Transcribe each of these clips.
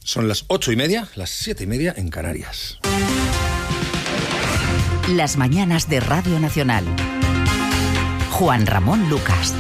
Son las 8:30, las 7:30 en Canarias. Las mañanas de Radio Nacional. Juan Ramón Lucas.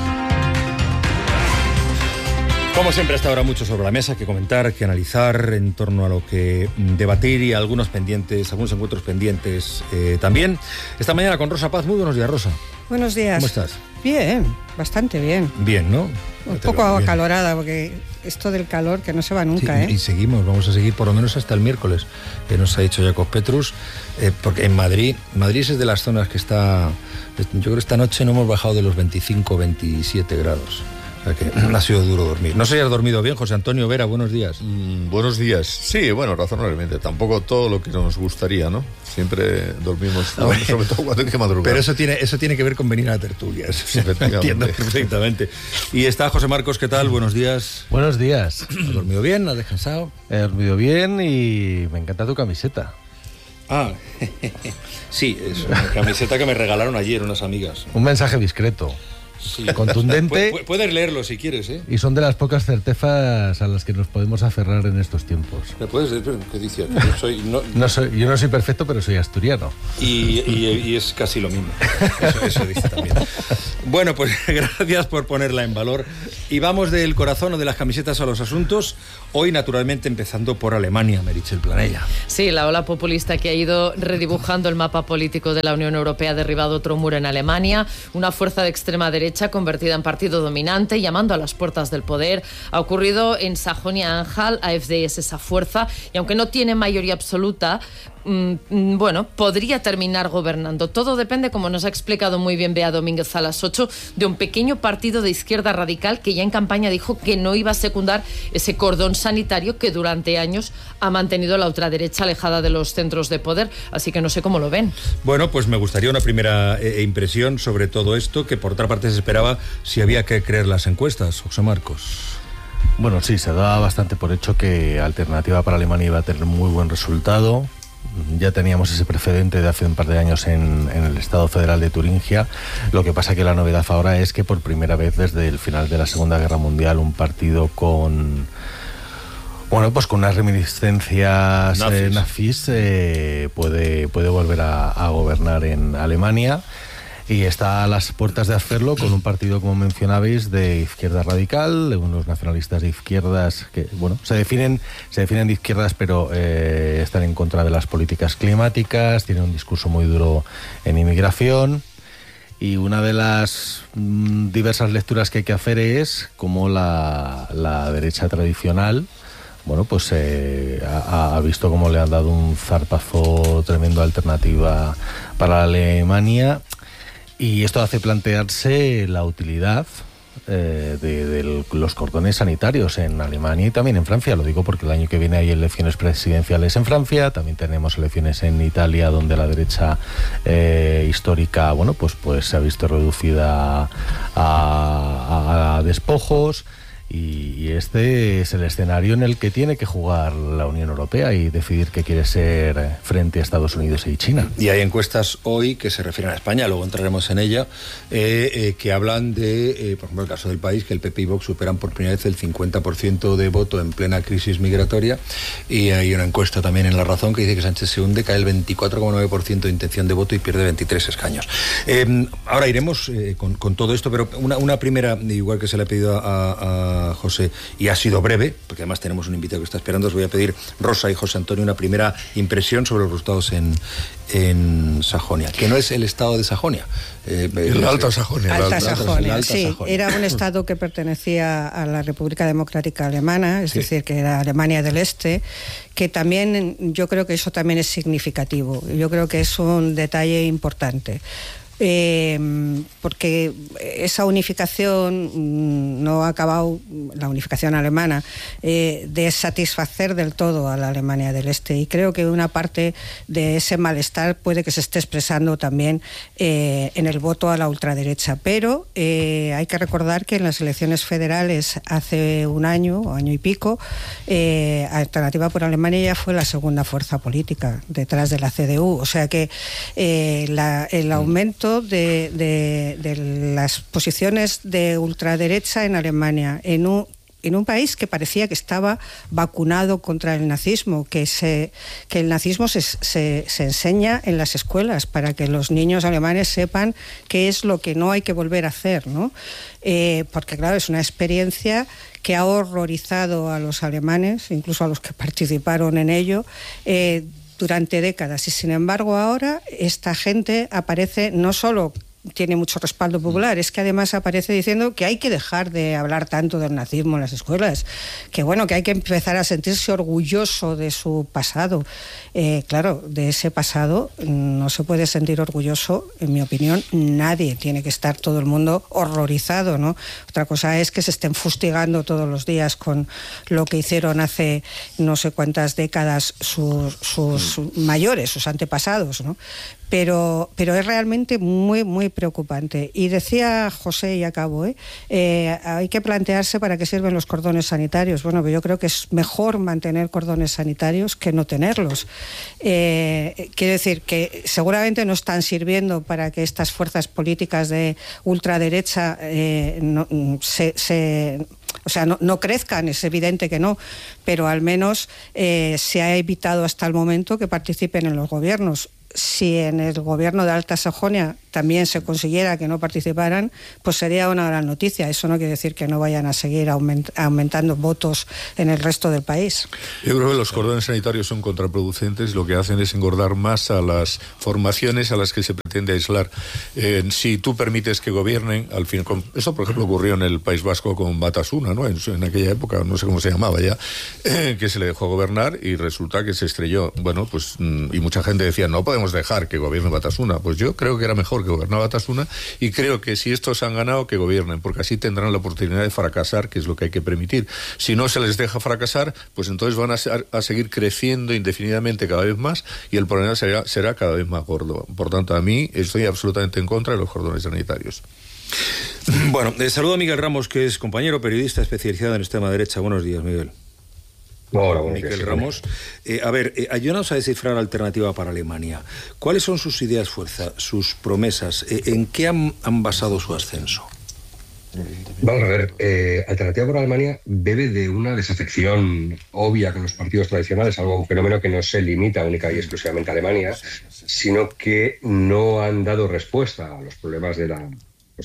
Como siempre, hasta ahora mucho sobre la mesa que comentar, que analizar en torno a lo que debatir y algunos encuentros pendientes también. Esta mañana con Rosa Paz. Muy buenos días, Rosa. Buenos días. ¿Cómo estás? Bien, bastante bien. Bien, ¿no? Un poco acalorada, porque esto del calor que no se va nunca, sí, Y vamos a seguir por lo menos hasta el miércoles, que nos ha dicho Jacob Petrus, porque en Madrid es de las zonas que está, yo creo que esta noche no hemos bajado de los 25, 27 grados. O sea que ha sido duro dormir. No sé si has dormido bien, José Antonio Vera, buenos días. Buenos días. Sí, bueno, razonablemente. Tampoco todo lo que nos gustaría, ¿no? Siempre dormimos, sobre todo cuando hay que madrugar. Pero eso tiene que ver con venir a la tertulia. Entiendo perfectamente. Y está José Marcos, ¿qué tal? Buenos días. Buenos días. ¿Has dormido bien? ¿Has descansado? He dormido bien y me encanta tu camiseta. Ah, sí, es una camiseta que me regalaron ayer unas amigas. Un mensaje discreto. Sí. Contundente. Puedes leerlo si quieres, ¿eh? Y son de las pocas certezas a las que nos podemos aferrar en estos tiempos. ¿Me puedes leer? ¿Qué dice? Yo no soy perfecto, pero soy asturiano. Y es casi lo mismo. Eso dice también. Bueno, pues gracias por ponerla en valor. Y vamos del corazón o de las camisetas a los asuntos. Hoy, naturalmente, empezando por Alemania, Meritxell Planella. Sí, la ola populista que ha ido redibujando el mapa político de la Unión Europea ha derribado otro muro en Alemania. Una fuerza de extrema derecha convertida en partido dominante, llamando a las puertas del poder. Ha ocurrido en Sajonia-Anhalt. AfD es esa fuerza, y aunque no tiene mayoría absoluta, podría terminar gobernando. Todo depende, como nos ha explicado muy bien Bea Domínguez a las 8, de un pequeño partido de izquierda radical que ya en campaña dijo que no iba a secundar ese cordón sanitario que durante años ha mantenido la ultraderecha alejada de los centros de poder. Así que no sé cómo lo ven. Bueno, pues me gustaría una primera impresión sobre todo esto, que por otra parte se esperaba si había que creer las encuestas. José Marcos. Bueno, sí, se da bastante por hecho que Alternativa para Alemania iba a tener muy buen resultado. Ya teníamos ese precedente de hace un par de años en el Estado Federal de Turingia. Lo que pasa que la novedad ahora es que por primera vez desde el final de la Segunda Guerra Mundial un partido con unas reminiscencias nazis puede volver a gobernar en Alemania. Y está a las puertas de hacerlo con un partido, como mencionabais, de izquierda radical, de unos nacionalistas de izquierdas que, se definen de izquierdas, pero están en contra de las políticas climáticas, tienen un discurso muy duro en inmigración. Y una de las diversas lecturas que hay que hacer es cómo la derecha tradicional ha visto cómo le han dado un zarpazo tremendo a Alternativa para Alemania. Y esto hace plantearse la utilidad de los cordones sanitarios en Alemania y también en Francia. Lo digo porque el año que viene hay elecciones presidenciales en Francia, también tenemos elecciones en Italia, donde la derecha histórica pues se ha visto reducida a despojos. Y este es el escenario en el que tiene que jugar la Unión Europea y decidir qué quiere ser frente a Estados Unidos y China. Y hay encuestas hoy que se refieren a España, luego entraremos en ella, que hablan de, por ejemplo, el caso del país, que el PP y Vox superan por primera vez el 50% de voto en plena crisis migratoria. Y hay una encuesta también en La Razón que dice que Sánchez se hunde, cae el 24,9% de intención de voto y pierde 23 escaños. Ahora iremos con todo esto, pero una primera, igual que se le ha pedido a José, y ha sido breve, porque además tenemos un invitado que está esperando. Os voy a pedir, Rosa y José Antonio, una primera impresión sobre los resultados en Sajonia, que no es el estado de Sajonia. La Alta Sajonia. Alta Sajonia, sí. Era un estado que pertenecía a la República Democrática Alemana, es decir, que era Alemania del Este, que también, yo creo que eso también es significativo. Yo creo que es un detalle importante. Porque esa unificación no ha acabado, la unificación alemana, de satisfacer del todo a la Alemania del Este, y creo que una parte de ese malestar puede que se esté expresando también en el voto a la ultraderecha, pero hay que recordar que en las elecciones federales hace un año o año y pico, Alternativa por Alemania ya fue la segunda fuerza política detrás de la CDU, o sea que el aumento de las posiciones de ultraderecha en Alemania en en un país que parecía que estaba vacunado contra el nazismo, que el nazismo se enseña en las escuelas para que los niños alemanes sepan qué es lo que no hay que volver a hacer, ¿no? Porque claro, es una experiencia que ha horrorizado a los alemanes, incluso a los que participaron en ello, durante décadas. Y sin embargo ahora esta gente aparece, no solo tiene mucho respaldo popular, es que además aparece diciendo que hay que dejar de hablar tanto del nazismo en las escuelas, que bueno, que hay que empezar a sentirse orgulloso de su pasado. Claro, de ese pasado no se puede sentir orgulloso, en mi opinión, nadie. Tiene que estar todo el mundo horrorizado, ¿no? Otra cosa es que se estén fustigando todos los días con lo que hicieron hace no sé cuántas décadas sus mayores, sus antepasados, ¿no? Pero es realmente muy, muy preocupante. Y decía José, y acabo, hay que plantearse para qué sirven los cordones sanitarios. Bueno, yo creo que es mejor mantener cordones sanitarios que no tenerlos. Quiero decir que seguramente no están sirviendo para que estas fuerzas políticas de ultraderecha no crezcan, es evidente que no, pero al menos se ha evitado hasta el momento que participen en los gobiernos. Si en el gobierno de Alta Sajonia también se consiguiera que no participaran, pues sería una gran noticia. Eso no quiere decir que no vayan a seguir aumentando votos en el resto del país. Yo creo que los cordones sanitarios son contraproducentes. Lo que hacen es engordar más a las formaciones a las que se pretende aislar. Si tú permites que gobiernen, al fin, eso por ejemplo ocurrió en el País Vasco con Batasuna, ¿no? En aquella época, no sé cómo se llamaba ya, que se le dejó gobernar y resulta que se estrelló. Bueno, pues, y mucha gente decía, no podemos dejar que gobierne Batasuna. Pues yo creo que era mejor que gobernara Batasuna, y creo que si estos han ganado, que gobiernen, porque así tendrán la oportunidad de fracasar, que es lo que hay que permitir. Si no se les deja fracasar, pues entonces van a seguir creciendo indefinidamente cada vez más, y el problema será cada vez más gordo. Por tanto, a mí estoy absolutamente en contra de los cordones sanitarios. Bueno, saludo a Miguel Ramos, que es compañero periodista especializado en extrema derecha. Buenos días, Miguel. Hola, Miguel Ramos. Ayúdanos a descifrar la alternativa para Alemania. ¿Cuáles son sus ideas fuerza, sus promesas? ¿En qué han basado su ascenso? Vamos a ver, Alternativa por Alemania bebe de una desafección obvia con los partidos tradicionales, un fenómeno que no se limita única y exclusivamente a Alemania, sino que no han dado respuesta a los problemas de la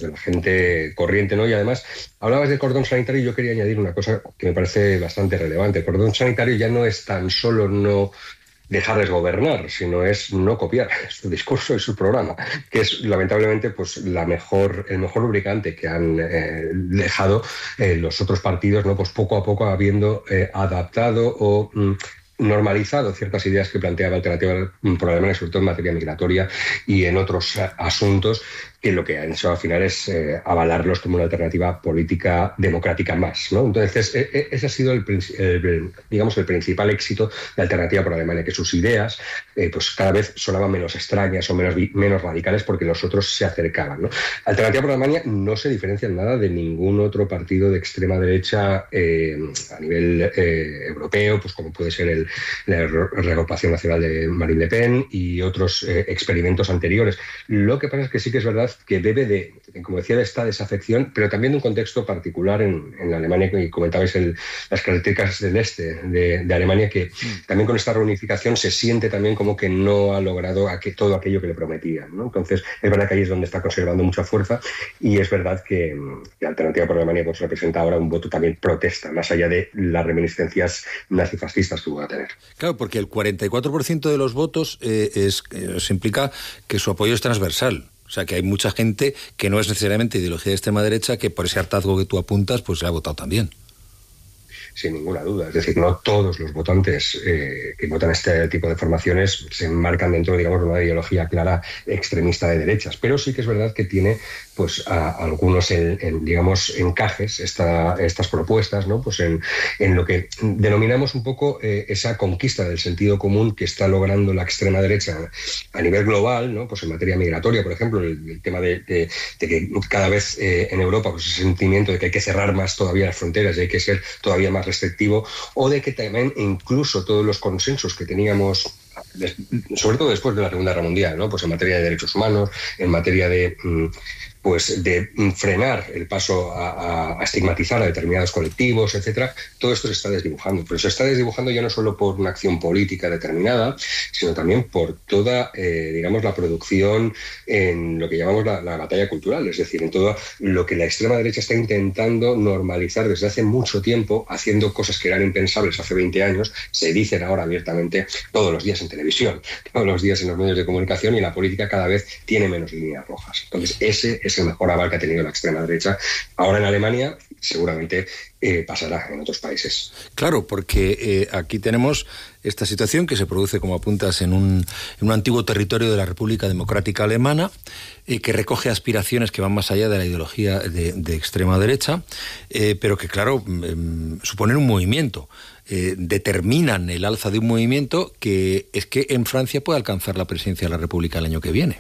gente corriente, ¿no? Y además, hablabas del cordón sanitario y yo quería añadir una cosa que me parece bastante relevante. El cordón sanitario ya no es tan solo no dejarles gobernar, sino es no copiar su discurso y su programa, que es lamentablemente pues el mejor lubricante que han dejado los otros partidos, ¿no? Pues poco a poco habiendo adaptado o normalizado ciertas ideas que planteaba Alternativa por Alemania, sobre todo en materia migratoria y en otros asuntos, que lo que han hecho al final es avalarlos como una alternativa política democrática más, ¿no? Entonces, ese ha sido el principal éxito de Alternativa por Alemania, que sus ideas pues cada vez sonaban menos extrañas o menos radicales porque los otros se acercaban, ¿no? Alternativa por Alemania no se diferencia en nada de ningún otro partido de extrema derecha a nivel europeo, pues como puede ser la Reagrupación Nacional de Marine Le Pen y otros experimentos anteriores. Lo que pasa es que sí que es verdad que bebe de, como decía, de esta desafección, pero también de un contexto particular en la Alemania, que comentabais las características del este de Alemania, que también con esta reunificación se siente también como que no ha logrado todo aquello que le prometían, ¿no? Entonces, es verdad que ahí es donde está conservando mucha fuerza, y es verdad que Alternativa por Alemania pues representa ahora un voto también protesta, más allá de las reminiscencias nazifascistas que pueda tener. Claro, porque el 44% de los votos se implica que su apoyo es transversal. O sea, que hay mucha gente que no es necesariamente ideología de extrema derecha, que por ese hartazgo que tú apuntas, pues se ha votado también. Sin ninguna duda. Es decir, no todos los votantes que votan este tipo de formaciones se enmarcan dentro, digamos, de una ideología clara extremista de derechas. Pero sí que es verdad que tiene pues algunos digamos encajes estas propuestas, ¿no? Pues en lo que denominamos un poco esa conquista del sentido común que está logrando la extrema derecha a nivel global, ¿no? Pues en materia migratoria, por ejemplo, el tema de que cada vez en Europa pues ese sentimiento de que hay que cerrar más todavía las fronteras y hay que ser todavía más restrictivo, o de que también incluso todos los consensos que teníamos, sobre todo después de la Segunda Guerra Mundial, ¿no? Pues en materia de derechos humanos, en materia de pues de frenar el paso a estigmatizar a determinados colectivos, etcétera, todo esto se está desdibujando. Pero se está desdibujando ya no solo por una acción política determinada, sino también por toda, digamos, la producción en lo que llamamos la batalla cultural, es decir, en todo lo que la extrema derecha está intentando normalizar desde hace mucho tiempo, haciendo cosas que eran impensables hace 20 años, se dicen ahora abiertamente todos los días en televisión, todos los días en los medios de comunicación, y la política cada vez tiene menos líneas rojas. Entonces, ese es el mejor aval que ha tenido la extrema derecha. Ahora en Alemania, seguramente pasará en otros países. Claro, porque aquí tenemos esta situación que se produce, como apuntas, en un antiguo territorio de la República Democrática Alemana, que recoge aspiraciones que van más allá de la ideología de extrema derecha, pero que, claro, suponen un movimiento. Determinan el alza de un movimiento que es que en Francia puede alcanzar la presidencia de la República el año que viene.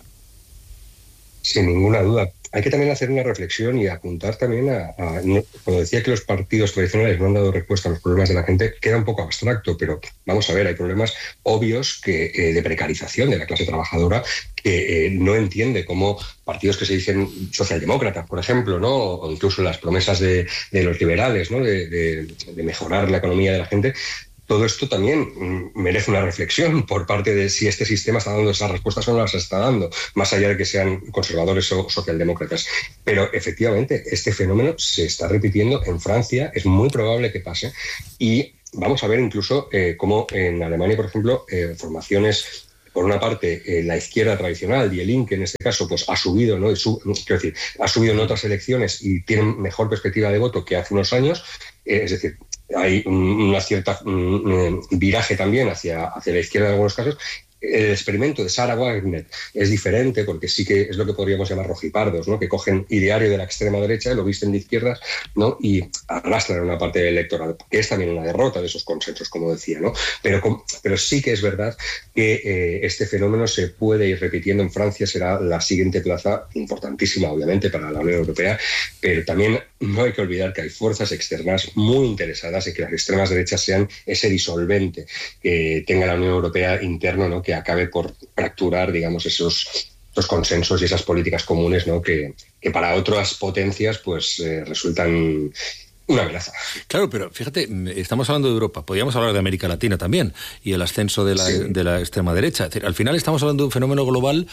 Sin ninguna duda. Hay que también hacer una reflexión y apuntar también cuando decía que los partidos tradicionales no han dado respuesta a los problemas de la gente, queda un poco abstracto, pero vamos a ver, hay problemas obvios de precarización de la clase trabajadora que no entiende cómo partidos que se dicen socialdemócratas, por ejemplo, ¿no? O incluso las promesas de los liberales, ¿no? de mejorar la economía de la gente. Todo esto también merece una reflexión por parte de si este sistema está dando esas respuestas o no las está dando, más allá de que sean conservadores o socialdemócratas. Pero efectivamente, este fenómeno se está repitiendo en Francia, es muy probable que pase, y vamos a ver incluso cómo en Alemania, por ejemplo, formaciones... Por una parte, la izquierda tradicional, Die Linke en este caso, pues ha subido, ¿no? Ha subido en otras elecciones y tienen mejor perspectiva de voto que hace unos años. Es decir, hay una cierta viraje también hacia la izquierda en algunos casos. El experimento de Sarah Wagner es diferente porque sí que es lo que podríamos llamar rojipardos, ¿no? Que cogen ideario de la extrema derecha, lo visten de izquierdas, ¿no? Y arrastran una parte del electorado, que es también una derrota de esos consensos, como decía, ¿no? Pero sí que es verdad que este fenómeno se puede ir repitiendo en Francia, será la siguiente plaza importantísima, obviamente, para la Unión Europea, pero también no hay que olvidar que hay fuerzas externas muy interesadas en que las extremas derechas sean ese disolvente que tenga la Unión Europea interno, ¿no? Que acabe por fracturar, digamos, esos consensos y esas políticas comunes, ¿no? que para otras potencias pues resultan una amenaza. Claro, pero fíjate, estamos hablando de Europa, podríamos hablar de América Latina también, y el ascenso de la extrema derecha. Es decir, al final estamos hablando de un fenómeno global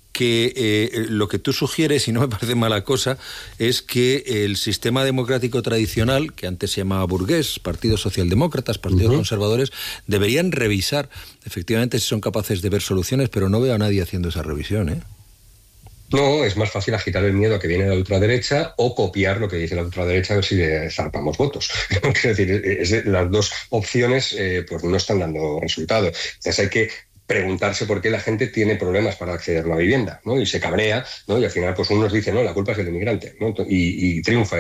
que lo que tú sugieres, y no me parece mala cosa, es que el sistema democrático tradicional, que antes se llamaba burgués, partidos socialdemócratas, partidos conservadores, deberían revisar efectivamente si son capaces de ver soluciones, pero no veo a nadie haciendo esa revisión, ¿eh? No, es más fácil agitar el miedo a que viene de la ultraderecha o copiar lo que dice la ultraderecha a ver si le zarpamos votos. Es decir, las dos opciones pues no están dando resultado. Entonces hay que preguntarse por qué la gente tiene problemas para acceder a una vivienda, ¿no? Y se cabrea, ¿no? Y al final pues unos dicen, no, la culpa es del inmigrante, ¿no? Y triunfa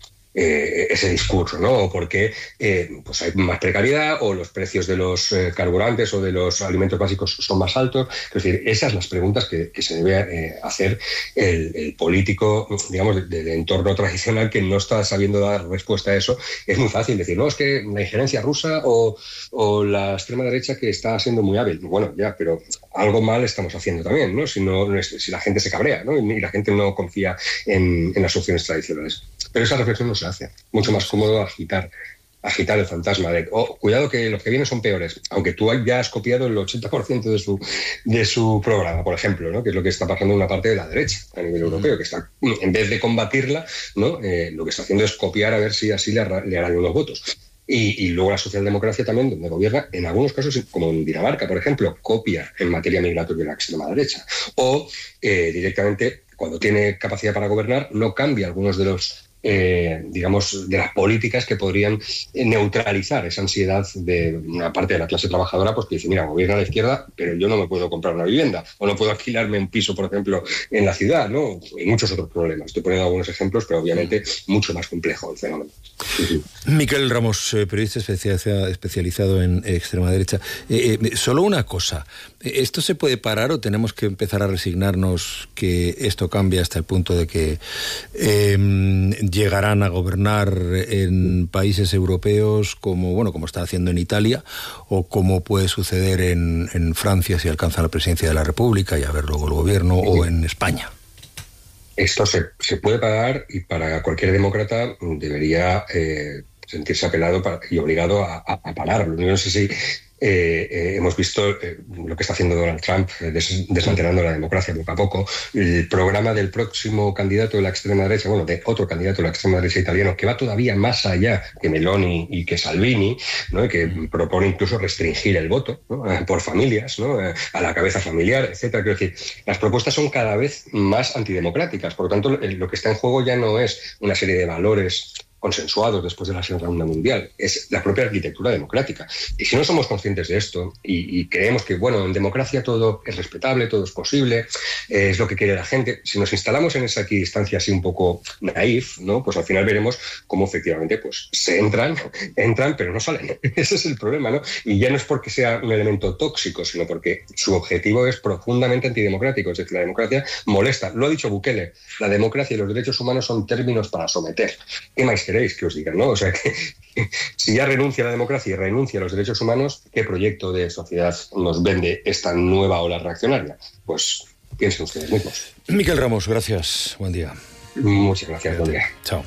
ese discurso, ¿no? O por qué pues hay más precariedad, o los precios de los carburantes o de los alimentos básicos son más altos. Es decir, esas las preguntas que se debe hacer el político, digamos, del entorno tradicional, que no está sabiendo dar respuesta a eso. Es muy fácil decir, no, es que la injerencia rusa o la extrema derecha que está siendo muy hábil. Bueno, ya, pero algo mal estamos haciendo también, ¿no? Si la gente se cabrea, ¿no? Y la gente no confía en las opciones tradicionales. Pero esa reflexión no se hace. Mucho más cómodo agitar el fantasma de cuidado que los que vienen son peores, aunque tú ya has copiado el 80% de su programa, por ejemplo, ¿no? Que es lo que está pasando en una parte de la derecha a nivel europeo, que está, en vez de combatirla, ¿no? Lo que está haciendo es copiar a ver si así le harán unos votos. Y luego la socialdemocracia también, donde gobierna, en algunos casos, como en Dinamarca, por ejemplo, copia en materia migratoria de la extrema derecha. O directamente, cuando tiene capacidad para gobernar, no cambia algunos de los digamos, de las políticas que podrían neutralizar esa ansiedad de una parte de la clase trabajadora, pues que dice, mira, gobierna la izquierda, pero yo no me puedo comprar una vivienda, o no puedo alquilarme un piso, por ejemplo, en la ciudad, ¿no? Y muchos otros problemas. Estoy poniendo algunos ejemplos, pero obviamente mucho más complejo el fenómeno. Miquel Ramos, periodista especializado en extrema derecha. Solo una cosa, ¿esto se puede parar o tenemos que empezar a resignarnos que esto cambie hasta el punto de que llegarán a gobernar en países europeos como está haciendo en Italia, o como puede suceder en Francia si alcanza la presidencia de la República y a ver luego el gobierno, o en España? esto se puede parar, y para cualquier demócrata debería sentirse apelado y obligado a pararlo. Yo no sé si hemos visto lo que está haciendo Donald Trump, desmantelando la democracia poco a poco. El programa del próximo candidato de la extrema derecha, bueno, de otro candidato de la extrema derecha italiano, que va todavía más allá que Meloni y que Salvini, ¿no? Y que propone incluso restringir el voto, ¿no? Por familias, ¿no? A la cabeza familiar, etcétera. Quiero decir, las propuestas son cada vez más antidemocráticas. Por lo tanto, lo que está en juego ya no es una serie de valores consensuados después de la Segunda Guerra Mundial, es la propia arquitectura democrática. Y si no somos conscientes de esto y creemos que, bueno, en democracia todo es respetable, todo es posible, es lo que quiere la gente, si nos instalamos en esa equidistancia así un poco naif, ¿no? Pues al final veremos cómo efectivamente pues se entran, pero no salen. Ese es el problema, ¿no? Y ya no es porque sea un elemento tóxico, sino porque su objetivo es profundamente antidemocrático. Es decir, la democracia molesta. Lo ha dicho Bukele, la democracia y los derechos humanos son términos para someter. ¿Qué más queréis que os digan, ¿no? O sea, que si ya renuncia a la democracia y renuncia a los derechos humanos, ¿qué proyecto de sociedad nos vende esta nueva ola reaccionaria? Pues piensen ustedes mismos. Miquel Ramos, gracias. Buen día. Muchas gracias. Buen día. Chao.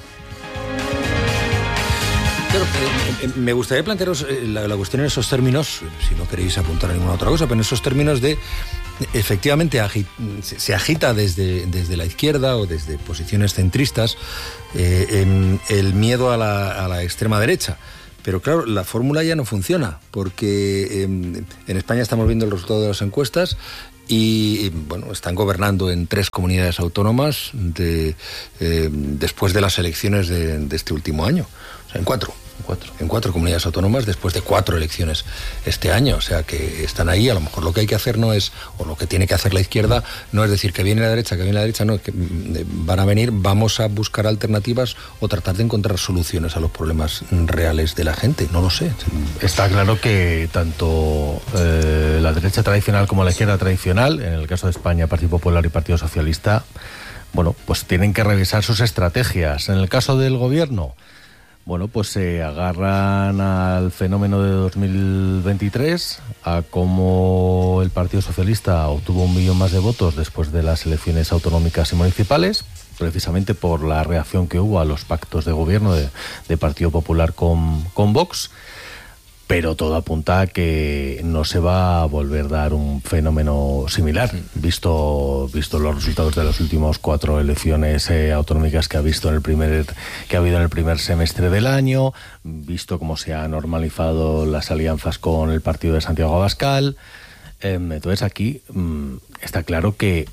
Claro, me gustaría plantearos la cuestión en esos términos, si no queréis apuntar a ninguna otra cosa, pero en esos términos de, efectivamente, se agita desde la izquierda o desde posiciones centristas el miedo a la extrema derecha. Pero claro, la fórmula ya no funciona, porque en España estamos viendo el resultado de las encuestas y bueno, están gobernando en 3 comunidades autónomas después de las elecciones de este último año. O sea, en 4 comunidades autónomas después de 4 elecciones este año. O sea, que están ahí. A lo mejor lo que hay que hacer no es, o lo que tiene que hacer la izquierda, no es decir que viene la derecha, no, que van a venir, vamos a buscar alternativas o tratar de encontrar soluciones a los problemas reales de la gente. No lo sé. Está claro que tanto la derecha tradicional como la izquierda tradicional, en el caso de España, Partido Popular y Partido Socialista, bueno, pues tienen que revisar sus estrategias. En el caso del gobierno, bueno, pues se agarran al fenómeno de 2023, a cómo el Partido Socialista obtuvo 1 millón más de votos después de las elecciones autonómicas y municipales, precisamente por la reacción que hubo a los pactos de gobierno de Partido Popular con Vox. Pero todo apunta a que no se va a volver a dar un fenómeno similar, visto los resultados de las últimas 4 elecciones autonómicas que ha habido en el primer semestre del año, visto cómo se han normalizado las alianzas con el partido de Santiago Abascal. Entonces aquí está claro que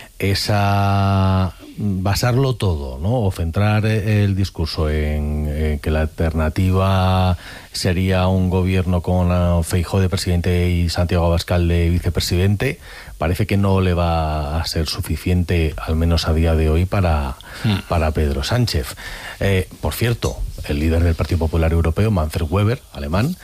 basarlo todo, ¿no? O centrar el discurso en que la alternativa sería un gobierno con Feijóo de presidente y Santiago Abascal de vicepresidente, parece que no le va a ser suficiente, al menos a día de hoy, para Pedro Sánchez. Por cierto, el líder del Partido Popular Europeo, Manfred Weber, alemán,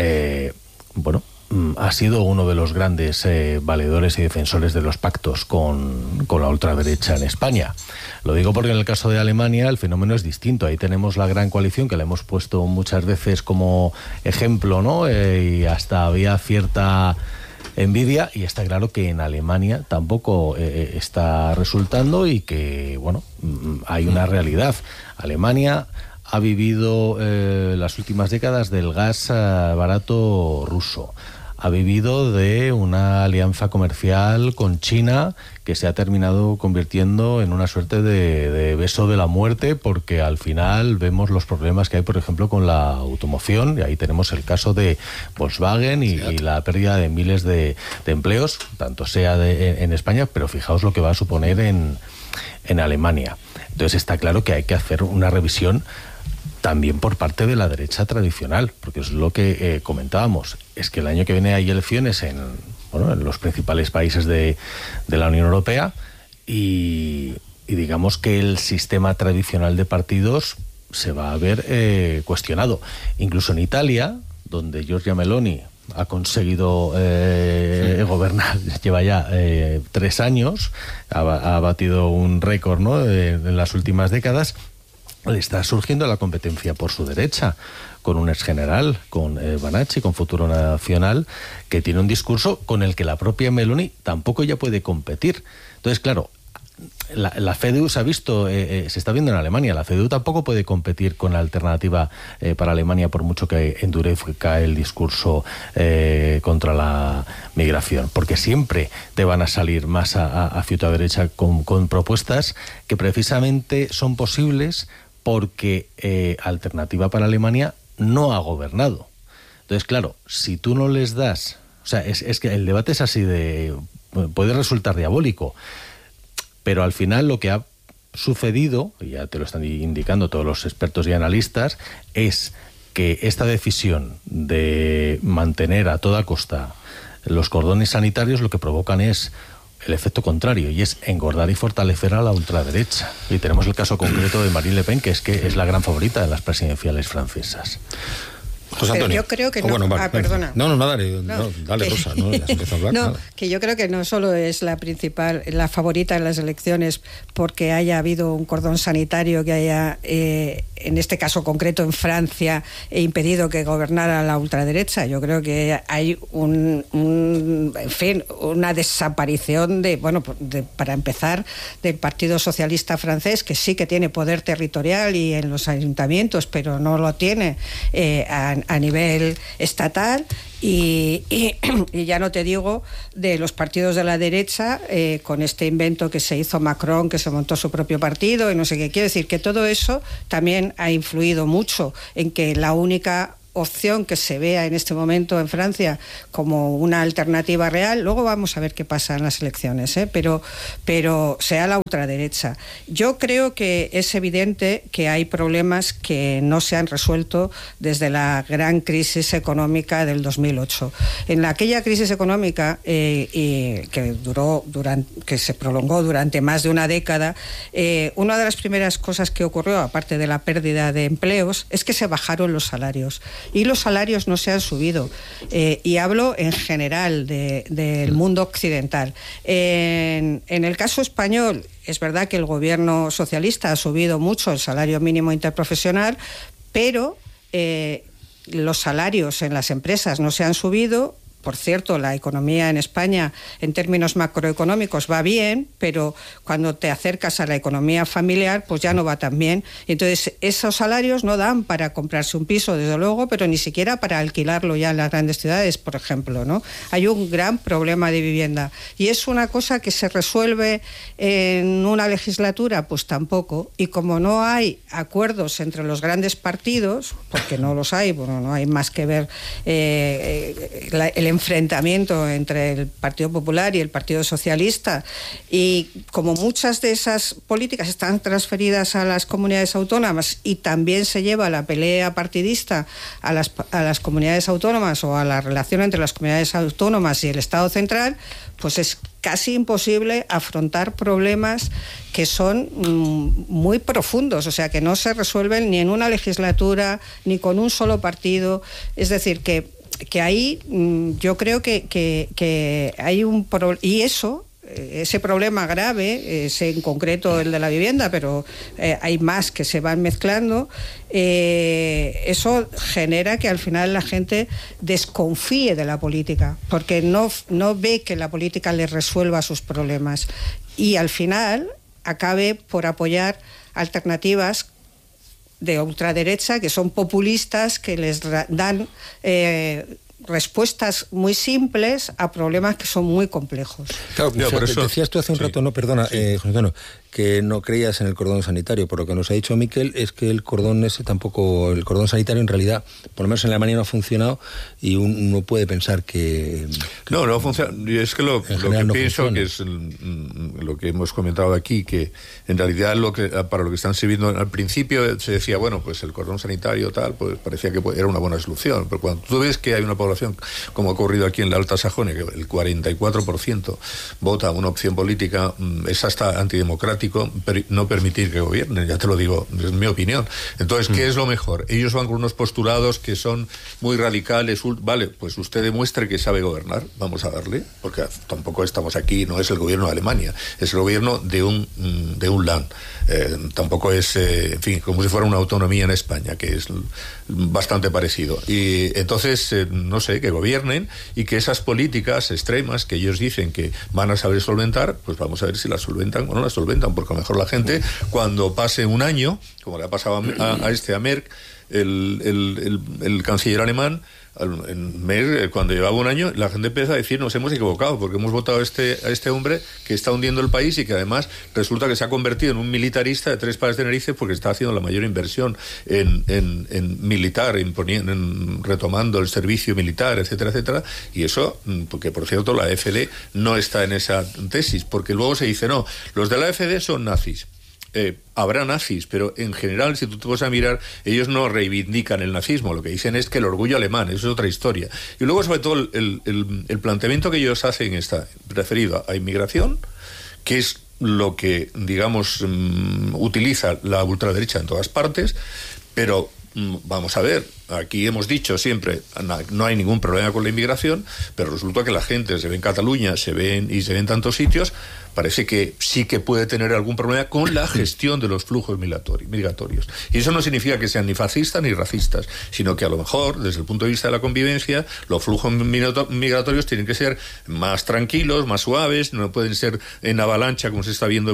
ha sido uno de los grandes valedores y defensores de los pactos con la ultraderecha en España. Lo digo porque en el caso de Alemania el fenómeno es distinto. Ahí tenemos la gran coalición, que la hemos puesto muchas veces como ejemplo, ¿no? Y hasta había cierta envidia, y está claro que en Alemania tampoco está resultando, y que, bueno, hay una realidad. Alemania ha vivido las últimas décadas del gas barato ruso. Ha vivido de una alianza comercial con China que se ha terminado convirtiendo en una suerte de beso de la muerte, porque al final vemos los problemas que hay, por ejemplo, con la automoción, y ahí tenemos el caso de Volkswagen y la pérdida de miles de empleos, tanto sea en España, pero fijaos lo que va a suponer en Alemania. Entonces está claro que hay que hacer una revisión también por parte de la derecha tradicional, porque es lo que comentábamos, es que el año que viene hay elecciones en los principales países de la Unión Europea, y digamos que el sistema tradicional de partidos se va a ver cuestionado. Incluso en Italia, donde Giorgia Meloni ha conseguido gobernar, lleva ya 3 años, ha batido un récord, ¿no?, en las últimas décadas. Le está surgiendo la competencia por su derecha, con un exgeneral, con Banacci, con Futuro Nacional, que tiene un discurso con el que la propia Meloni tampoco ya puede competir. Entonces, claro, la CDU se ha visto, se está viendo en Alemania. La CDU tampoco puede competir con la alternativa para Alemania, por mucho que endurezca el discurso contra la migración, porque siempre te van a salir más hacia tu derecha con propuestas que precisamente son posibles porque Alternativa para Alemania no ha gobernado. Entonces, claro, si tú no les das... O sea, es que el debate es así de... puede resultar diabólico, pero al final lo que ha sucedido, y ya te lo están indicando todos los expertos y analistas, es que esta decisión de mantener a toda costa los cordones sanitarios lo que provocan es el efecto contrario, y es engordar y fortalecer a la ultraderecha. Y tenemos el caso concreto de Marine Le Pen, que es la gran favorita de las presidenciales francesas. José Antonio. Pero yo creo que no. Bueno, vale, perdona. No, dale, Rosa. No, ya has empezado a hablar. No, nada. que yo creo que no solo es la principal, la favorita en las elecciones porque haya habido un cordón sanitario que haya, en este caso concreto en Francia, impedido que gobernara la ultraderecha. Yo creo que hay una desaparición para empezar, del Partido Socialista francés, que sí que tiene poder territorial y en los ayuntamientos, pero no lo tiene a nivel estatal, y ya no te digo de los partidos de la derecha, con este invento que se hizo Macron, que se montó su propio partido y no sé qué. Quiere decir que todo eso también ha influido mucho en que la única opción que se vea en este momento en Francia como una alternativa real, luego vamos a ver qué pasa en las elecciones, pero sea la ultraderecha. Yo creo que es evidente que hay problemas que no se han resuelto desde la gran crisis económica del 2008. En aquella crisis económica que se prolongó durante más de una década, una de las primeras cosas que ocurrió, aparte de la pérdida de empleos, es que se bajaron los salarios. Y los salarios no se han subido. Y hablo en general del mundo occidental. En el caso español, es verdad que el gobierno socialista ha subido mucho el salario mínimo interprofesional, pero los salarios en las empresas no se han subido. Por cierto, la economía en España, en términos macroeconómicos, va bien, pero cuando te acercas a la economía familiar, pues ya no va tan bien. Entonces, esos salarios no dan para comprarse un piso, desde luego, pero ni siquiera para alquilarlo ya en las grandes ciudades, por ejemplo, ¿no? Hay un gran problema de vivienda. ¿Y es una cosa que se resuelve en una legislatura? Pues tampoco. Y como no hay acuerdos entre los grandes partidos, porque no los hay, bueno, no hay más que ver el enfrentamiento entre el Partido Popular y el Partido Socialista, y como muchas de esas políticas están transferidas a las comunidades autónomas y también se lleva la pelea partidista a las comunidades autónomas, o a la relación entre las comunidades autónomas y el Estado central, pues es casi imposible afrontar problemas que son muy profundos, o sea, que no se resuelven ni en una legislatura ni con un solo partido. Es decir, que ahí yo creo que hay un problema, y ese problema grave, en concreto el de la vivienda, pero hay más que se van mezclando, eso genera que al final la gente desconfíe de la política, porque no ve que la política le resuelva sus problemas, y al final acabe por apoyar alternativas de ultraderecha que son populistas, que les dan respuestas muy simples a problemas que son muy complejos. Claro, por eso decías tú hace un rato, José Antonio, que no creías en el cordón sanitario. Por lo que nos ha dicho Miquel, es que el cordón sanitario en realidad, por lo menos en Alemania, no ha funcionado, y uno puede pensar que no funciona. Y es que lo que no pienso funciona, que es lo que hemos comentado aquí, que en realidad para lo que están sirviendo, al principio se decía, bueno, pues el cordón sanitario tal, pues parecía que era una buena solución, pero cuando tú ves que hay una población, como ha ocurrido aquí en la Alta Sajonia, que el 44% vota una opción política, es hasta antidemocrática, democrático no permitir que gobiernen, ya te lo digo, es mi opinión. Entonces, ¿qué es lo mejor? Ellos van con unos postulados que son muy radicales. Vale, pues usted demuestre que sabe gobernar, vamos a darle, porque tampoco estamos aquí, no es el gobierno de Alemania, es el gobierno de un land. Tampoco es, en fin, como si fuera una autonomía en España, que es bastante parecido. Y entonces, no sé, que gobiernen y que esas políticas extremas que ellos dicen que van a saber solventar, pues vamos a ver si las solventan o no las solventan, porque a lo mejor la gente, cuando pase un año, como le ha pasado a Merck, el canciller alemán, en Merck, cuando llevaba un año, la gente empieza a decir: nos hemos equivocado porque hemos votado a este hombre que está hundiendo el país y que además resulta que se ha convertido en un militarista de tres pares de narices porque está haciendo la mayor inversión en militar, en retomando el servicio militar, etcétera, etcétera. Y eso, porque por cierto la AfD no está en esa tesis, porque luego se dice: no, los de la AfD son nazis. Habrá nazis, pero en general, si tú te vas a mirar, ellos no reivindican el nazismo, lo que dicen es que el orgullo alemán, eso es otra historia. Y luego, sobre todo, el planteamiento que ellos hacen está referido a inmigración, que es lo que, digamos, utiliza la ultraderecha en todas partes, pero vamos a ver, aquí hemos dicho siempre, no hay ningún problema con la inmigración, pero resulta que la gente se ve en Cataluña, se ve en tantos sitios, parece que sí que puede tener algún problema con la gestión de los flujos migratorios. Y eso no significa que sean ni fascistas ni racistas, sino que a lo mejor, desde el punto de vista de la convivencia, los flujos migratorios tienen que ser más tranquilos, más suaves, no pueden ser en avalancha como se está viendo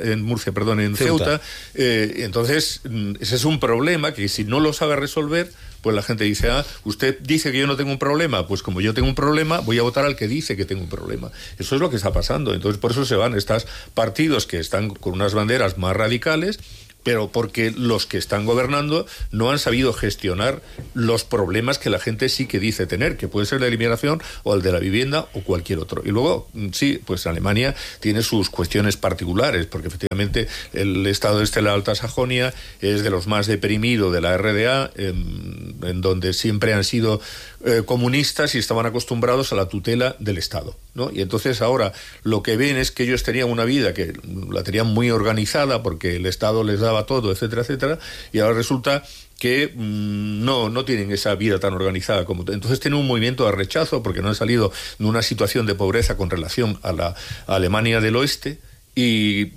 en Ceuta. Entonces, ese es un problema que si no lo sabe resolver, pues la gente dice: usted dice que yo no tengo un problema, pues como yo tengo un problema, voy a votar al que dice que tengo un problema. Eso es lo que está pasando. Entonces, por eso se van estos partidos que están con unas banderas más radicales, pero porque los que están gobernando no han sabido gestionar los problemas que la gente sí que dice tener, que puede ser la inmigración o el de la vivienda o cualquier otro. Y luego, sí, pues Alemania tiene sus cuestiones particulares, porque efectivamente el estado de la Alta Sajonia es de los más deprimidos de la RDA, en donde siempre han sido comunistas y estaban acostumbrados a la tutela del Estado, ¿no? Y entonces ahora lo que ven es que ellos tenían una vida que la tenían muy organizada porque el Estado les daba todo, etcétera, etcétera, y ahora resulta que no tienen esa vida tan organizada como... Entonces tienen un movimiento de rechazo porque no han salido de una situación de pobreza con relación a la Alemania del Oeste, y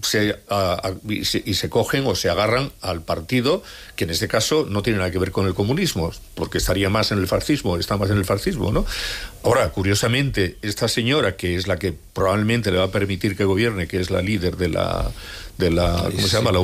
se cogen o se agarran al partido que en este caso no tiene nada que ver con el comunismo, porque estaría más en el fascismo, está más en el fascismo, ¿no? Ahora, curiosamente, esta señora, que es la que probablemente le va a permitir que gobierne, que es la líder de la ¿cómo se llama? La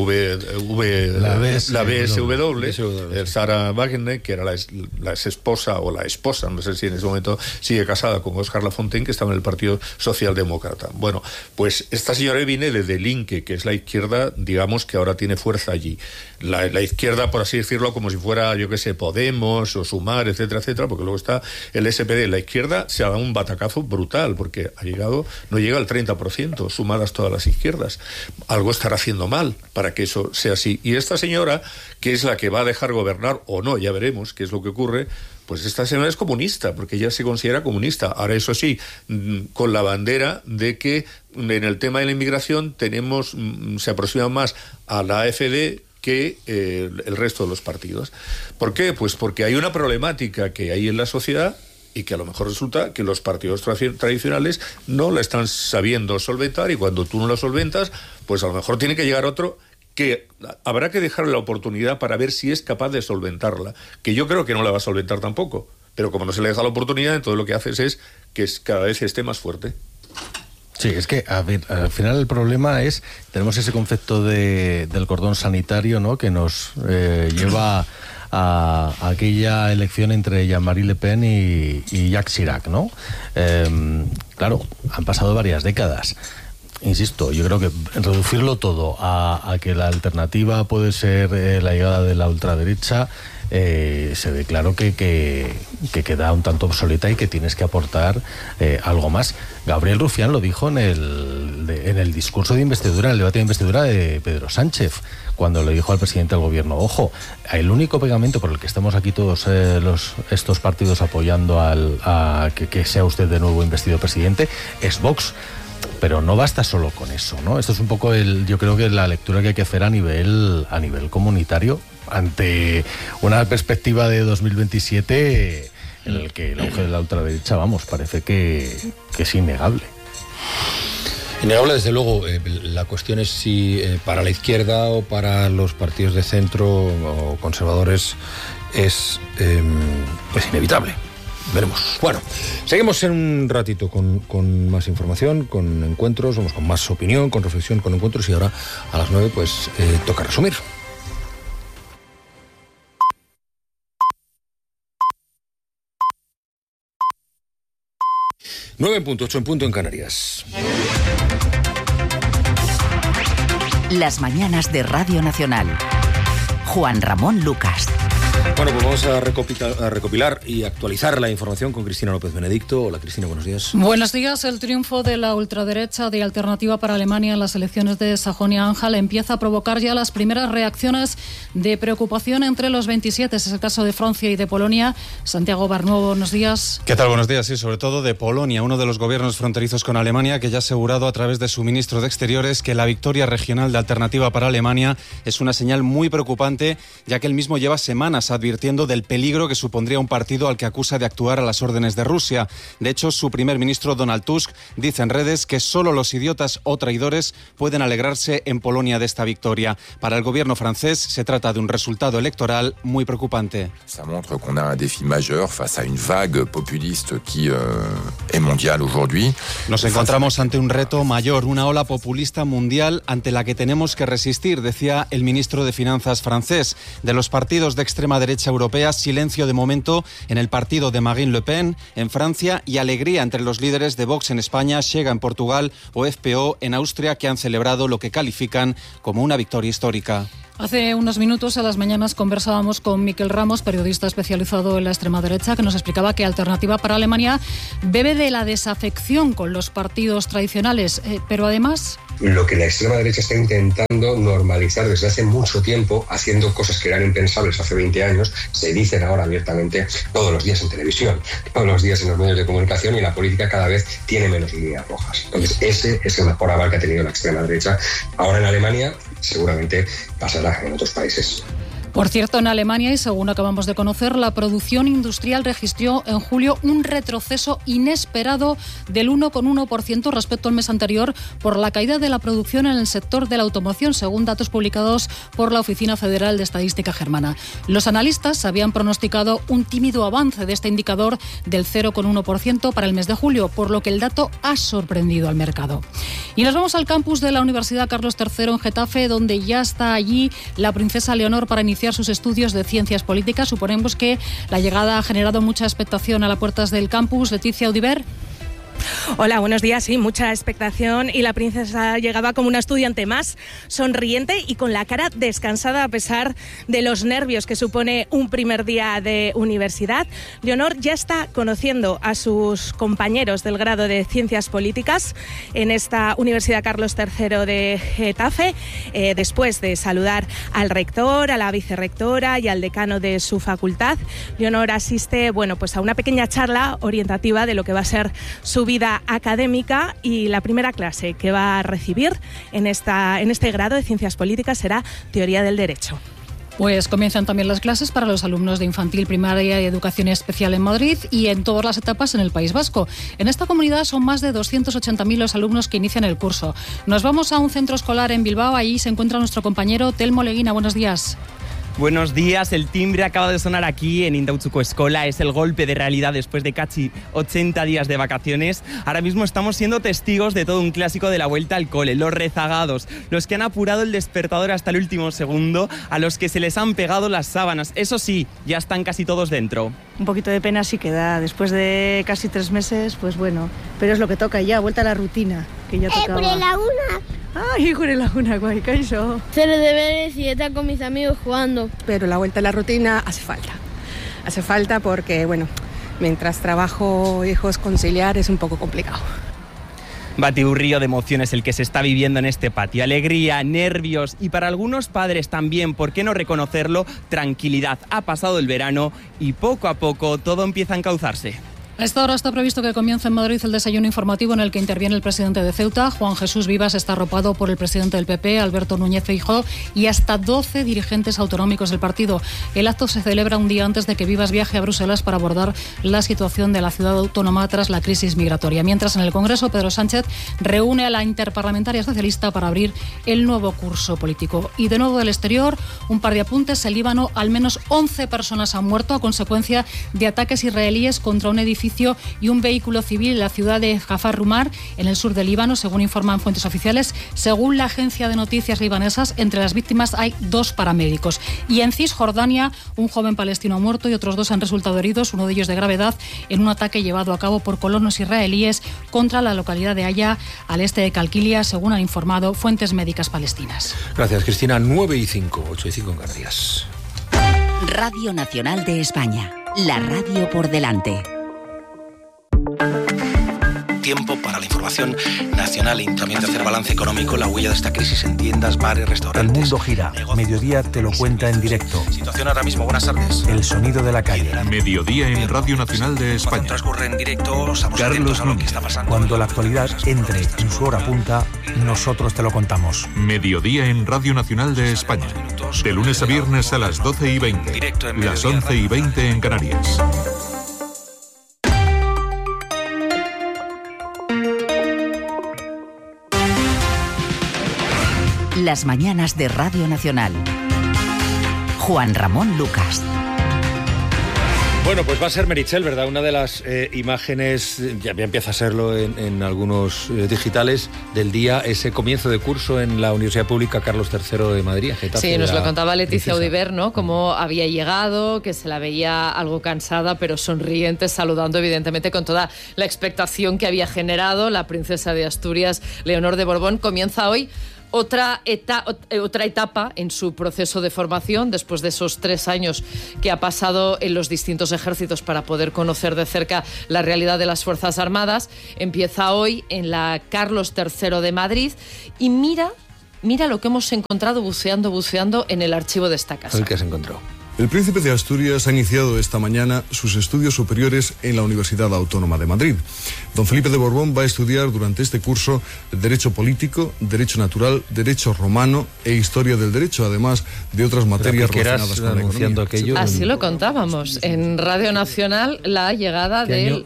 BSW, Sarah Wagenknecht, que era la exesposa o la esposa, no sé si en ese momento sigue casada con Oskar Lafontaine, que estaba en el Partido Socialdemócrata. Bueno, pues esta señora viene de Die Linke, que es la izquierda, digamos, que ahora tiene fuerza allí. La izquierda, por así decirlo, como si fuera, yo qué sé, Podemos o Sumar, etcétera, etcétera, porque luego está el SPD. La izquierda se ha dado un batacazo brutal, porque no llega al 30%, sumadas todas las izquierdas. Algo estará haciendo mal para que eso sea así. Y esta señora, que es la que va a dejar gobernar o no, ya veremos qué es lo que ocurre, pues esta señora es comunista, porque ella se considera comunista. Ahora, eso sí, con la bandera de que en el tema de la inmigración se aproxima más a la AfD que el resto de los partidos. ¿Por qué? Pues porque hay una problemática que hay en la sociedad y que a lo mejor resulta que los partidos tradicionales no la están sabiendo solventar, y cuando tú no la solventas, pues a lo mejor tiene que llegar otro que habrá que dejarle la oportunidad para ver si es capaz de solventarla, que yo creo que no la va a solventar tampoco, pero como no se le deja la oportunidad, entonces lo que haces es que cada vez esté más fuerte. Sí, es que, a ver, al final el problema es, tenemos ese concepto del cordón sanitario, ¿no?, que nos lleva a aquella elección entre Jean-Marie Le Pen y Jacques Chirac, ¿no? Claro, han pasado varias décadas. Insisto, yo creo que reducirlo todo a que la alternativa puede ser la llegada de la ultraderecha, se ve claro que queda un tanto obsoleta y que tienes que aportar algo más. Gabriel Rufián lo dijo en el discurso de investidura, en el debate de investidura de Pedro Sánchez, cuando le dijo al presidente del gobierno: ojo, el único pegamento por el que estamos aquí todos estos partidos apoyando a que sea usted de nuevo investido presidente es Vox. Pero no basta solo con eso, ¿no? Esto es un poco yo creo que la lectura que hay que hacer a nivel comunitario ante una perspectiva de 2027 en el que el auge de la ultraderecha, vamos, parece que es innegable. Innegable, desde luego. La cuestión es si para la izquierda o para los partidos de centro o conservadores es inevitable. Veremos. Bueno, seguimos en un ratito con más información, con encuentros, vamos con más opinión, con reflexión, con encuentros, y ahora a las 9 pues toca resumir. Nueve en punto, 8 en punto en Canarias. Las mañanas de Radio Nacional. Juan Ramón Lucas. Bueno, pues vamos a recopilar y actualizar la información con Cristina López Benedicto. Hola, Cristina, buenos días. Buenos días. El triunfo de la ultraderecha de Alternativa para Alemania en las elecciones de Sajonia-Anhalt empieza a provocar ya las primeras reacciones de preocupación entre los 27. Es el caso de Francia y de Polonia. Santiago Barnuevo, buenos días. ¿Qué tal? Buenos días. Sí, sobre todo de Polonia, uno de los gobiernos fronterizos con Alemania, que ya ha asegurado a través de su ministro de Exteriores que la victoria regional de Alternativa para Alemania es una señal muy preocupante, ya que él mismo lleva semanas advirtiendo del peligro que supondría un partido al que acusa de actuar a las órdenes de Rusia. De hecho, su primer ministro, Donald Tusk, dice en redes que solo los idiotas o traidores pueden alegrarse en Polonia de esta victoria. Para el gobierno francés se trata de un resultado electoral muy preocupante. Ça montre qu'on a un défi majeur face à une vague populiste qui est mondiale aujourd'hui. Nos encontramos ante un reto mayor, una ola populista mundial ante la que tenemos que resistir, decía el ministro de Finanzas francés. De los partidos de extrema derecha europea, silencio de momento en el partido de Marine Le Pen en Francia y alegría entre los líderes de Vox en España, Chega en Portugal o FPO en Austria, que han celebrado lo que califican como una victoria histórica. Hace unos minutos a las mañanas conversábamos con Miquel Ramos, periodista especializado en la extrema derecha, que nos explicaba que Alternativa para Alemania bebe de la desafección con los partidos tradicionales, pero además... Lo que la extrema derecha está intentando normalizar desde hace mucho tiempo, haciendo cosas que eran impensables hace 20 años, se dicen ahora abiertamente todos los días en televisión, todos los días en los medios de comunicación, y la política cada vez tiene menos líneas rojas. Entonces ese es el mejor aval que ha tenido la extrema derecha. Ahora en Alemania seguramente pasará en otros países. Por cierto, en Alemania, y según acabamos de conocer, la producción industrial registró en julio un retroceso inesperado del 1,1% respecto al mes anterior por la caída de la producción en el sector de la automoción, según datos publicados por la Oficina Federal de Estadística Germana. Los analistas habían pronosticado un tímido avance de este indicador del 0,1% para el mes de julio, por lo que el dato ha sorprendido al mercado. Y nos vamos al campus de la Universidad Carlos III en Getafe, donde ya está allí la princesa Leonor para iniciar sus estudios de ciencias políticas. Suponemos que la llegada ha generado mucha expectación a las puertas del campus. Leticia Audiver. Hola, buenos días. Sí, mucha expectación, y la princesa llegaba como una estudiante más, sonriente y con la cara descansada a pesar de los nervios que supone un primer día de universidad. Leonor ya está conociendo a sus compañeros del grado de Ciencias Políticas en esta Universidad Carlos III de Getafe, después de saludar al rector, a la vicerrectora y al decano de su facultad. Leonor asiste, pues a una pequeña charla orientativa de lo que va a ser su vida académica, y la primera clase que va a recibir en este grado de Ciencias Políticas será Teoría del Derecho. Pues comienzan también las clases para los alumnos de infantil, primaria y educación especial en Madrid y en todas las etapas en el País Vasco. En esta comunidad son más de 280.000 los alumnos que inician el curso. Nos vamos a un centro escolar en Bilbao. Allí se encuentra nuestro compañero Telmo Leguina. Buenos días. Buenos días, el timbre acaba de sonar aquí en Indautxuko Eskola, es el golpe de realidad después de casi 80 días de vacaciones. Ahora mismo estamos siendo testigos de todo un clásico de la vuelta al cole, los rezagados, los que han apurado el despertador hasta el último segundo, a los que se les han pegado las sábanas. Eso sí, ya están casi todos dentro. Un poquito de pena sí que da, después de casi 3 meses, pues bueno, pero es lo que toca ya, vuelta a la rutina, que ya tocaba. Ay, Gure-Laguna, guay, kaixo. Hacer deberes y estar con mis amigos jugando. Pero la vuelta a la rutina hace falta. Hace falta porque, mientras trabajo, hijos, conciliar es un poco complicado. Batiburrillo de emociones el que se está viviendo en este patio. Alegría, nervios y para algunos padres también, ¿por qué no reconocerlo? Tranquilidad. Ha pasado el verano y poco a poco todo empieza a encauzarse. A esta hora está previsto que comience en Madrid el desayuno informativo en el que interviene el presidente de Ceuta, Juan Jesús Vivas. Está arropado por el presidente del PP, Alberto Núñez Feijóo, y hasta 12 dirigentes autonómicos del partido. El acto se celebra un día antes de que Vivas viaje a Bruselas para abordar la situación de la ciudad autónoma tras la crisis migratoria. Mientras, en el Congreso, Pedro Sánchez reúne a la interparlamentaria socialista para abrir el nuevo curso político. Y de nuevo del exterior, un par de apuntes. En Líbano, al menos 11 personas han muerto a consecuencia de ataques israelíes contra un edificio y un vehículo civil en la ciudad de Jafar Rumar, en el sur de Líbano, según informan fuentes oficiales. Según la agencia de noticias libanesas, entre las víctimas hay 2 paramédicos. Y en Cisjordania, un joven palestino ha muerto y otros 2 han resultado heridos, uno de ellos de gravedad, en un ataque llevado a cabo por colonos israelíes contra la localidad de Haya, al este de Calquilia, según han informado fuentes médicas palestinas. Gracias, Cristina. 9:05, 8:05 en Canarias. Radio Nacional de España, la radio por delante. Tiempo para la información nacional y también de hacer balance económico, la huella de esta crisis en tiendas, bares, restaurantes. El mundo gira. Mediodía te lo cuenta en directo. Situación ahora mismo, buenas tardes. El sonido de la calle. Mediodía en Radio Nacional de España. Transcurre en directo, estamos atentos a lo que está pasando. Cuando la actualidad entre en su hora punta, nosotros te lo contamos. Mediodía en Radio Nacional de España. De lunes a viernes a las 12:20. Las 11:20 en Canarias. Las mañanas de Radio Nacional. Juan Ramón Lucas. Bueno, pues va a ser Meritxell, ¿verdad? Una de las imágenes, ya empieza a serlo en algunos digitales, del día, ese comienzo de curso en la Universidad Pública Carlos III de Madrid. Getafe, sí, nos lo contaba Leticia Audiver, ¿no? Cómo había llegado, que se la veía algo cansada, pero sonriente, saludando evidentemente con toda la expectación que había generado la princesa de Asturias, Leonor de Borbón. Comienza hoy otra etapa en su proceso de formación, después de esos 3 años que ha pasado en los distintos ejércitos para poder conocer de cerca la realidad de las Fuerzas Armadas. Empieza hoy en la Carlos III de Madrid y mira lo que hemos encontrado buceando en el archivo de esta casa. ¿Qué has encontrado? El príncipe de Asturias ha iniciado esta mañana sus estudios superiores en la Universidad Autónoma de Madrid. Don Felipe de Borbón va a estudiar durante este curso Derecho Político, Derecho Natural, Derecho Romano e Historia del Derecho, además de otras materias relacionadas con la economía. Aquello así lo contábamos en Radio Nacional, la llegada del...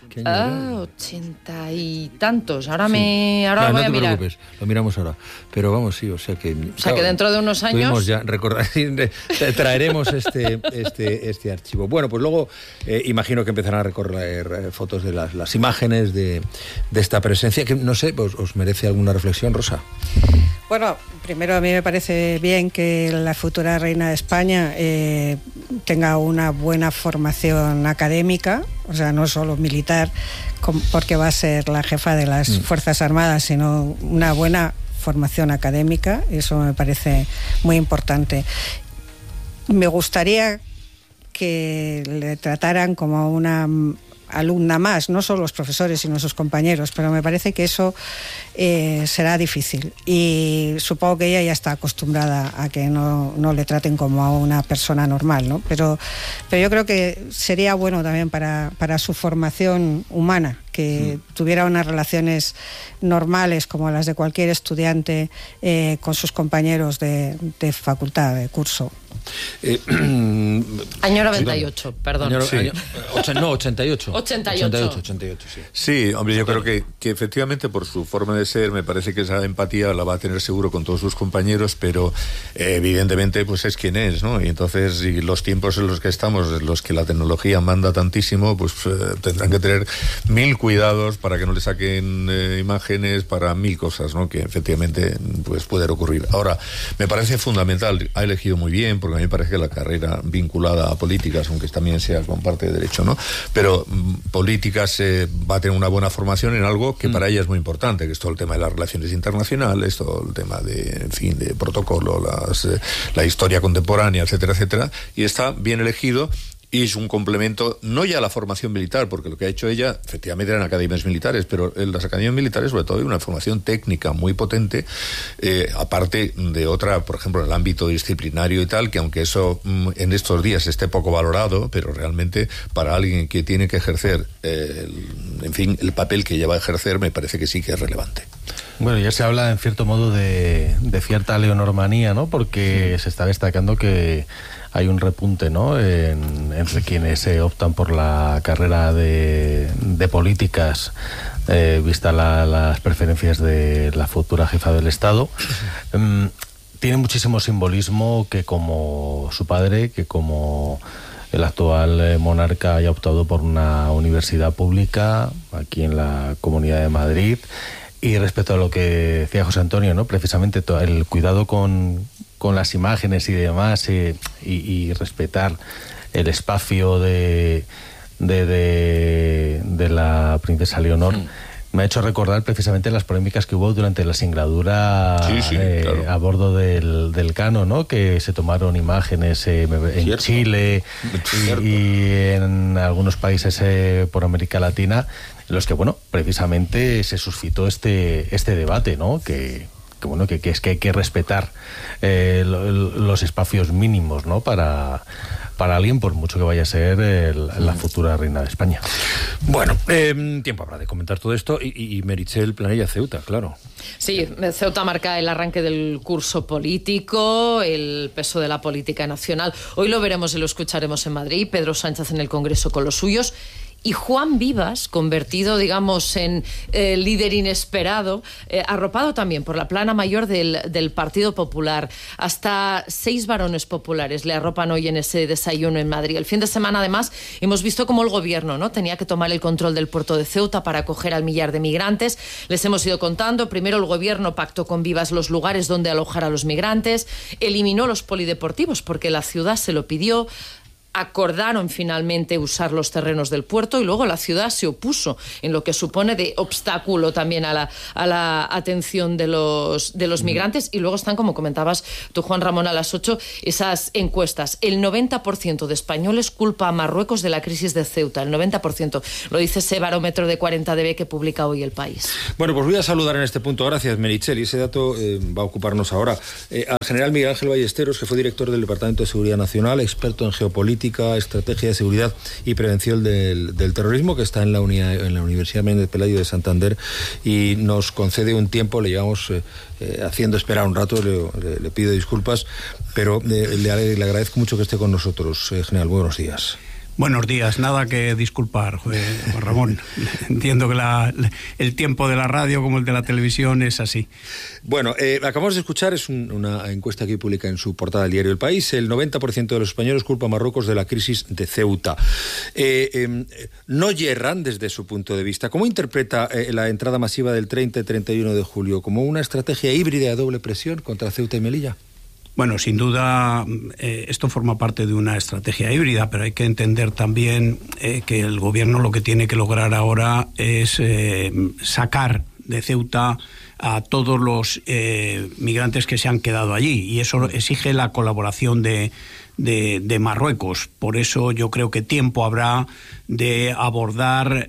80 y tantos. Ahora voy a mirar. No te preocupes, lo miramos ahora. Pero vamos, sí, o sea que dentro de unos años ya traeremos este archivo. Bueno, pues luego imagino que empezarán a recorrer fotos de las imágenes de esta presencia, que no sé, pues, ¿os merece alguna reflexión, Rosa? Bueno, primero a mí me parece bien que la futura reina de España tenga una buena formación académica, o sea, no solo militar, porque va a ser la jefa de las Fuerzas Armadas, sino una buena formación académica. Eso me parece muy importante. Me gustaría que le trataran como una alumna más, no solo los profesores sino sus compañeros, pero me parece que eso será difícil y supongo que ella ya está acostumbrada a que no le traten como a una persona normal, ¿no? Pero yo creo que sería bueno también para su formación humana que tuviera unas relaciones normales como las de cualquier estudiante con sus compañeros de facultad, de curso. Año 98, perdón. 88. 88, sí. Sí, hombre, yo creo que efectivamente por su forma de ser me parece que esa empatía la va a tener seguro con todos sus compañeros, pero evidentemente pues es quien es, ¿no? Y entonces y los tiempos en los que estamos, en los que la tecnología manda tantísimo, pues tendrán que tener 1000 cuidados para que no le saquen imágenes, para 1000 cosas, ¿no? Que efectivamente pues pueden ocurrir. Ahora, me parece fundamental, ha elegido muy bien, porque a mí me parece que la carrera vinculada a políticas, aunque también sea con parte de derecho, ¿no? Pero políticas va a tener una buena formación en algo que para ella es muy importante, que es todo el tema de las relaciones internacionales, todo el tema de protocolo, la historia contemporánea, etcétera, etcétera, y está bien elegido. y es un complemento no ya a la formación militar, porque lo que ha hecho ella efectivamente eran academias militares, pero en las academias militares sobre todo hay una formación técnica muy potente, aparte de otra, por ejemplo, en el ámbito disciplinario y tal, que aunque eso en estos días esté poco valorado, pero realmente para alguien que tiene que ejercer el papel que lleva a ejercer, me parece que sí que es relevante. Bueno, ya se habla en cierto modo de cierta leonormanía, ¿no? Porque se está destacando que hay un repunte, ¿no?, entre quienes optan por la carrera de políticas, vista las preferencias de la futura jefa del Estado. Tiene muchísimo simbolismo que como su padre, que como el actual monarca haya optado por una universidad pública aquí en la Comunidad de Madrid. Y respecto a lo que decía José Antonio, ¿no?, precisamente el cuidado con las imágenes y demás, y respetar el espacio de la princesa Leonor, me ha hecho recordar precisamente las polémicas que hubo durante la singladura claro, a bordo del Cano, ¿no?, que se tomaron imágenes en Chile y en algunos países por América Latina, en los que, bueno, precisamente se suscitó este debate, ¿no?, que es que hay que respetar los espacios mínimos, ¿no?, para alguien, por mucho que vaya a ser la futura reina de España. Bueno, tiempo habrá de comentar todo esto y Meritxell planilla Ceuta, claro. Sí, Ceuta marca el arranque del curso político, el peso de la política nacional. Hoy lo veremos y lo escucharemos en Madrid, Pedro Sánchez en el Congreso con los suyos. Y Juan Vivas, convertido, digamos, en líder inesperado, arropado también por la plana mayor del Partido Popular. Hasta 6 varones populares le arropan hoy en ese desayuno en Madrid. El fin de semana, además, hemos visto cómo el gobierno, ¿no?, tenía que tomar el control del puerto de Ceuta para acoger al millar de migrantes. Les hemos ido contando. Primero el gobierno pactó con Vivas los lugares donde alojar a los migrantes, eliminó los polideportivos porque la ciudad se lo pidió. Acordaron finalmente usar los terrenos del puerto y luego la ciudad se opuso, en lo que supone de obstáculo también a la atención de los migrantes. Y luego están, como comentabas tú, Juan Ramón, a las 8, esas encuestas. El 90% de españoles culpa a Marruecos de la crisis de Ceuta. El 90%. Lo dice ese barómetro de 40DB que publica hoy El País. Bueno, pues voy a saludar en este punto, gracias Meritxell, y ese dato va a ocuparnos ahora, al general Miguel Ángel Ballesteros, que fue director del Departamento de Seguridad Nacional, experto en geopolítica, estrategia de seguridad y prevención del terrorismo, que está en la Universidad Méndez Pelayo de Santander, y nos concede un tiempo. Le llevamos haciendo esperar un rato, le pido disculpas, pero le agradezco mucho que esté con nosotros. General, buenos días. Buenos días, nada que disculpar, Juan Ramón. Entiendo que el tiempo de la radio como el de la televisión es así. Bueno, acabamos de escuchar, es una encuesta que publica en su portada el diario El País, el 90% de los españoles culpa a Marruecos de la crisis de Ceuta. No yerran desde su punto de vista. ¿Cómo interpreta la entrada masiva del 30 y 31 de julio? ¿Como una estrategia híbrida de doble presión contra Ceuta y Melilla? Bueno, sin duda esto forma parte de una estrategia híbrida, pero hay que entender también que el gobierno lo que tiene que lograr ahora es sacar de Ceuta a todos los migrantes que se han quedado allí, y eso exige la colaboración de Marruecos. Por eso yo creo que tiempo habrá de abordar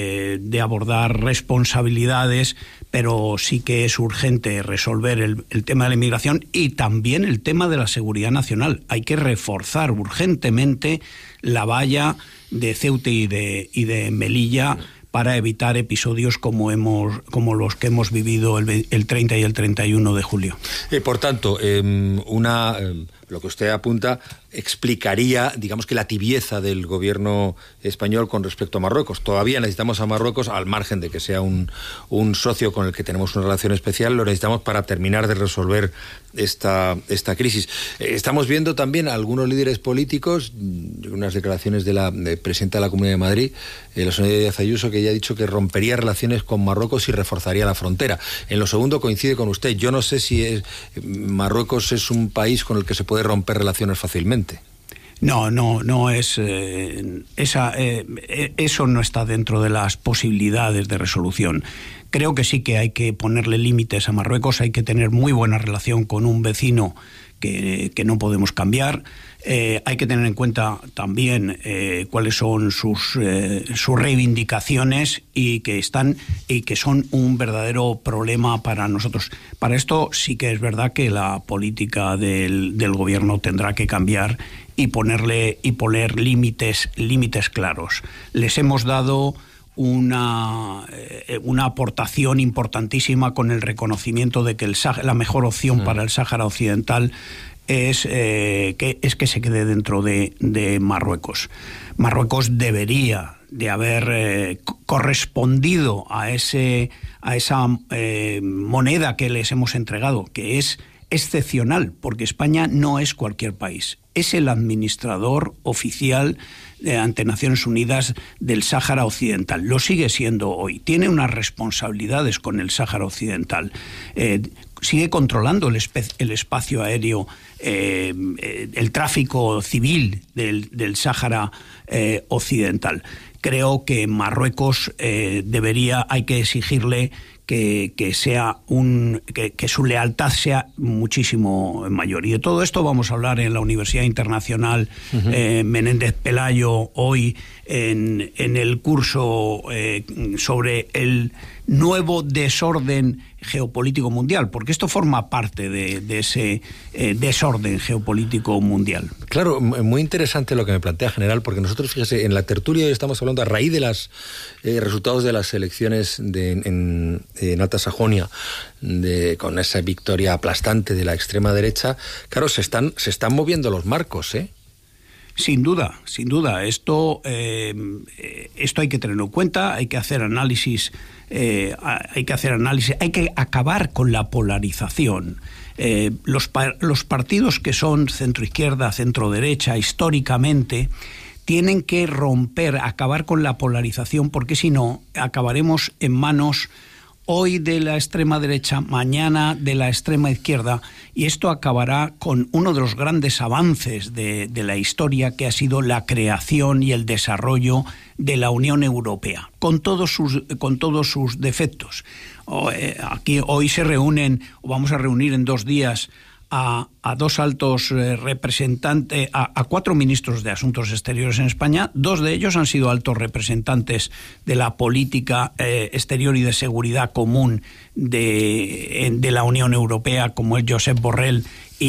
responsabilidades, pero sí que es urgente resolver el tema de la inmigración y también el tema de la seguridad nacional. Hay que reforzar urgentemente la valla de Ceuta y de Melilla para evitar episodios como los que hemos vivido el 30 y el 31 de julio. Por tanto, lo que usted apunta explicaría, digamos, que la tibieza del gobierno español con respecto a Marruecos. Todavía necesitamos a Marruecos, al margen de que sea un socio con el que tenemos una relación especial, lo necesitamos para terminar de resolver esta crisis. Estamos viendo también a algunos líderes políticos, unas declaraciones de la presidenta de la Comunidad de Madrid, la señora Díaz Ayuso, que ya ha dicho que rompería relaciones con Marruecos y reforzaría la frontera. En lo segundo coincide con usted. Yo no sé si Marruecos es un país con el que se puede romper relaciones fácilmente. No es eso no está dentro de las posibilidades de resolución. Creo que sí que hay que ponerle límites a Marruecos, hay que tener muy buena relación con un vecino que no podemos cambiar. Hay que tener en cuenta también cuáles son sus reivindicaciones y que son un verdadero problema para nosotros. Para esto sí que es verdad que la política del gobierno tendrá que cambiar y poner límites claros. Les hemos dado una aportación importantísima con el reconocimiento de que la mejor opción para el Sáhara Occidental es que se quede dentro de Marruecos. Marruecos debería de haber correspondido a esa moneda que les hemos entregado, que es excepcional, porque España no es cualquier país. Es el administrador oficial ante Naciones Unidas del Sáhara Occidental. Lo sigue siendo hoy. Tiene unas responsabilidades con el Sáhara Occidental. Sigue controlando el espacio aéreo, el tráfico civil del Sáhara Occidental. Creo que Marruecos hay que exigirle que su lealtad sea muchísimo mayor. Y de todo esto vamos a hablar en la Universidad Internacional Menéndez Pelayo hoy en el curso sobre el nuevo desorden geopolítico mundial, porque esto forma parte de ese desorden geopolítico mundial. Claro, muy interesante lo que me plantea, general, porque nosotros, fíjese, en la tertulia hoy estamos hablando a raíz de los resultados de las elecciones en Alta Sajonia, con esa victoria aplastante de la extrema derecha. Claro, se están moviendo los marcos, ¿eh? Sin duda. Esto hay que tenerlo en cuenta, hay que hacer análisis, hay que acabar con la polarización. Los partidos que son centroizquierda, centroderecha, históricamente, tienen que acabar con la polarización, porque si no, acabaremos en manos hoy de la extrema derecha, mañana de la extrema izquierda, y esto acabará con uno de los grandes avances de la historia, que ha sido la creación y el desarrollo de la Unión Europea, con todos sus defectos. Aquí hoy vamos a reunir en 2 días a 2 altos representantes, a 4 ministros de Asuntos Exteriores en España. 2 de ellos han sido altos representantes de la política exterior y de seguridad común de la Unión Europea, como es Josep Borrell